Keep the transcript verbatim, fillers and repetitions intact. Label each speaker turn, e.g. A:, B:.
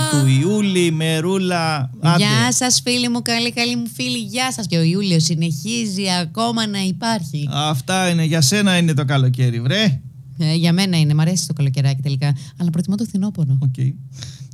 A: του Ιούλη, Μερούλα. Άντε.
B: Γεια σας φίλοι μου, καλή καλή μου φίλη, γεια σας. Και ο Ιούλιος συνεχίζει ακόμα να υπάρχει.
A: Αυτά είναι, για σένα είναι το καλοκαίρι, βρε.
B: Ε, για μένα είναι, μ' αρέσει το καλοκαιράκι τελικά. Αλλά προτιμώ το φθινόπωρο.
A: Okay.